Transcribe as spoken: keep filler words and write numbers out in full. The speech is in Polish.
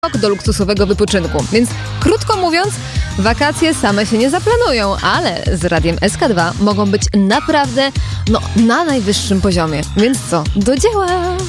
do luksusowego wypoczynku. Więc krótko mówiąc, wakacje same się nie zaplanują, ale z Radiem S K dwa mogą być naprawdę no, na najwyższym poziomie. Więc co? Do dzieła!